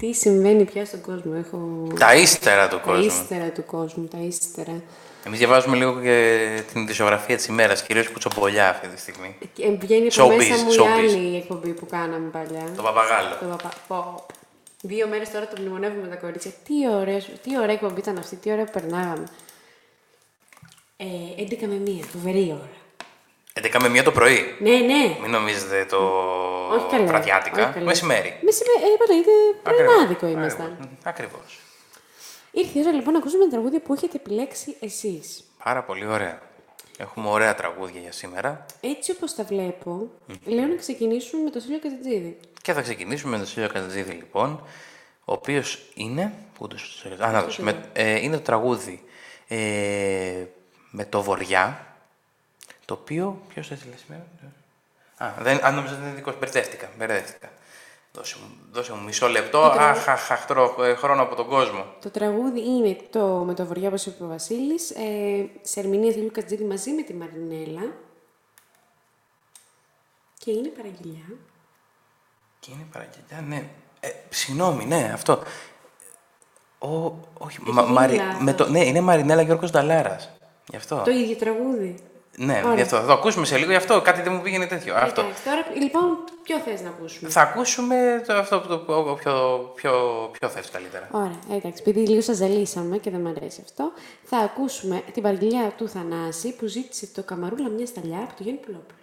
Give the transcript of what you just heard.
Τι συμβαίνει πια στον κόσμο, έχω... Τα ύστερα του Τα κόσμου. ύστερα του κόσμου, τα ύστερα. Εμείς διαβάζουμε λίγο και την ειδησιογραφία της ημέρας, κυρίως κουτσομπολιά αυτή τη στιγμή. Βγαίνει από Showbiz, μέσα μου η showbiz. άλλη εκπομπή που κάναμε παλιά. Το παπαγάλο. Πω. 2 μέρες τώρα το μνημονεύουμε τα κορίτσια. Τι ωραία εκπομπή ήταν αυτή, τι ωραία που περνάγαμε. 11 με 1, φοβερή ώρα. 11 με 1 το πρωί. Ναι, ναι. Μην νομίζετε το Όχι καλά. βραδιάτικα. Όχι καλά. Μεσημέρι. Είπατε, είτε πρωινάδικο ήμασταν. Ακριβώς. Ήρθε η ώρα λοιπόν να ακούσουμε τα τραγούδια που έχετε επιλέξει εσείς. Πάρα πολύ ωραία. Έχουμε ωραία τραγούδια για σήμερα. Έτσι όπως τα βλέπω, λέω να ξεκινήσουμε με το Σίλιο Κατζητζίδη. Και θα ξεκινήσουμε με τον Σίλιο Κατζητζίδη, λοιπόν, ο οποίος είναι... Πού το να δώσω. Είναι το τραγούδι με το Βοριά, το οποίο... Ποιος θα ήθελε σήμερα? Αν νόμιζα ότι είναι δικός, μπερδεύτηκα. Δώσε μου μισό λεπτό. Τώρα χρόνο από τον κόσμο. Το τραγούδι είναι με το Βοριά, όπως είπε ο Βασίλης, σε ερμηνεία Σίλιου Κατζητζίδη μαζί με τη Μαρινέλα. Και είναι παραγγελιά. Και είναι παραγγελιά, ναι. Συγγνώμη, ναι, αυτό. Όχι, ναι, είναι Μαρινέλα Γιώργος Νταλάρας. Γι' αυτό. Το ίδιο τραγούδι. Ναι, γι' αυτό. Θα το ακούσουμε σε λίγο, γι' αυτό κάτι δεν μου πήγαινε τέτοιο. Αυτό. Τώρα, λοιπόν, ποιο θες να ακούσουμε? Θα ακούσουμε αυτό ποιο θες καλύτερα. Ωραία, εντάξει, επειδή λίγο σας ζαλίσαμε και δεν μου αρέσει αυτό, θα ακούσουμε την παραγγελιά του Θανάση που ζήτησε το Καμαρούλα μια σταλιά από το Γιάννη Πουλόπουλο.